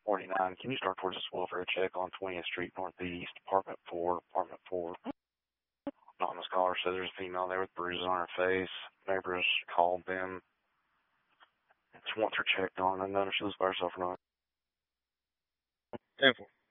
49. Can you start towards this welfare check on 20th Street Northeast, apartment 4, apartment 4? Anonymous caller says there's a female there with bruises on her face. Neighbors called them. Just wants her checked on. I know she lives by herself or not. 10-4.